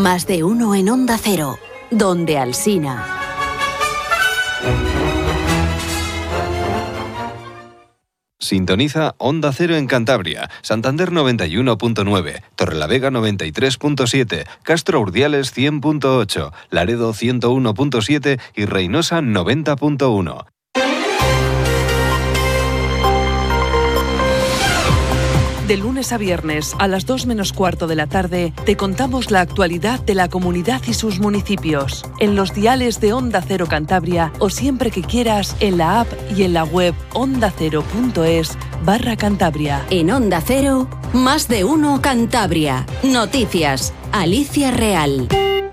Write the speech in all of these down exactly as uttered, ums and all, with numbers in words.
Más de uno en Onda Cero, donde Alsina. Sintoniza Onda Cero en Cantabria, Santander noventa y uno punto nueve, Torrelavega noventa y tres punto siete, Castro Urdiales cien punto ocho, Laredo ciento uno punto siete y Reynosa noventa punto uno. De lunes a viernes, a las dos menos cuarto de la tarde, te contamos la actualidad de la comunidad y sus municipios, en los diales de Onda Cero Cantabria o siempre que quieras en la app y en la web ondacero.es barra Cantabria. En Onda Cero, Más de uno Cantabria. Noticias, Alicia Real.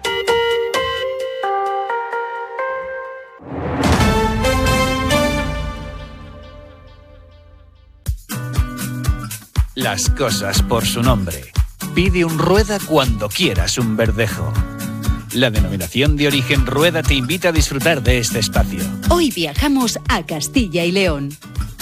Las cosas por su nombre. Pide un Rueda cuando quieras un verdejo. La denominación de origen Rueda te invita a disfrutar de este espacio. Hoy viajamos a Castilla y León.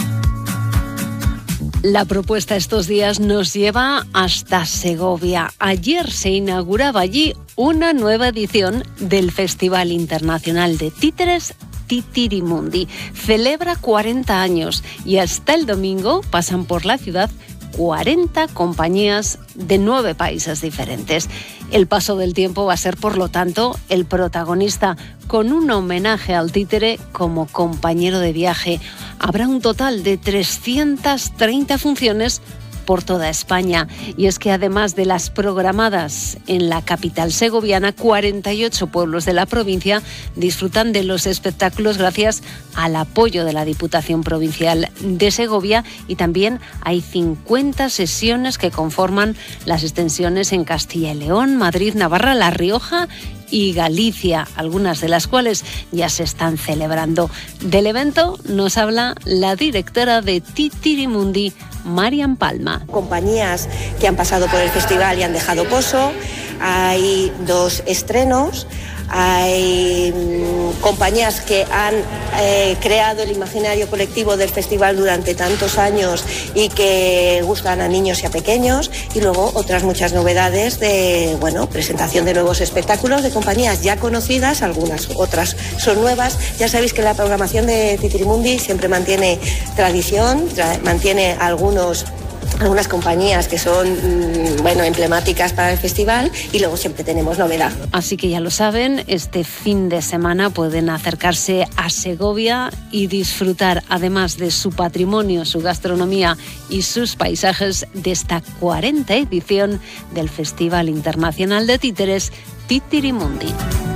La propuesta estos días nos lleva hasta Segovia. Ayer se inauguraba allí una nueva edición del Festival Internacional de Títeres Titirimundi. Celebra cuarenta años y hasta el domingo pasan por la ciudad cuarenta compañías de nueve países diferentes. El paso del tiempo va a ser, por lo tanto, el protagonista, con un homenaje al títere como compañero de viaje. Habrá un total de trescientas treinta funciones por toda España. Y es que además de las programadas en la capital segoviana, cuarenta y ocho pueblos de la provincia disfrutan de los espectáculos gracias al apoyo de la Diputación Provincial de Segovia, y también hay cincuenta sesiones que conforman las extensiones en Castilla y León, Madrid, Navarra, La Rioja y Galicia, algunas de las cuales ya se están celebrando. Del evento nos habla la directora de Titirimundi, Marian Palma. Compañías que han pasado por el festival y han dejado pozo, hay dos estrenos, hay mmm, compañías que han eh, creado el imaginario colectivo del festival durante tantos años y que gustan a niños y a pequeños, y luego otras muchas novedades de, bueno, presentación de nuevos espectáculos de compañías ya conocidas, algunas otras son nuevas. Ya sabéis que la programación de Titirimundi siempre mantiene tradición, tra- mantiene algunos algunas compañías que son, bueno, emblemáticas para el festival, y luego siempre tenemos novedad. Así que ya lo saben, este fin de semana pueden acercarse a Segovia y disfrutar, además de su patrimonio, su gastronomía y sus paisajes, de esta cuarenta edición del Festival Internacional de Títeres Titirimundi.